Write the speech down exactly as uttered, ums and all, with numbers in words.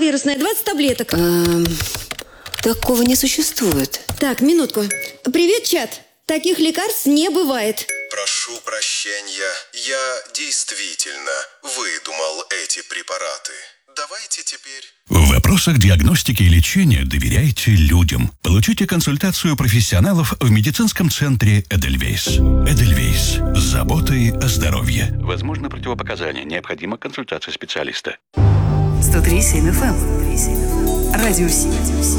антивирусная, двадцать таблеток. Эм, такого не существует. Так, минутку. Привет, чат. Таких лекарств не бывает. Прошу прощения, я действительно выдумал эти препараты. Давайте теперь... В вопросах диагностики и лечения доверяйте людям. Получите консультацию профессионалов в медицинском центре «Эдельвейс». «Эдельвейс» с заботой о здоровье. Возможно, противопоказания. Необходима консультация специалиста. сто три и семь эф эм. Радио Си.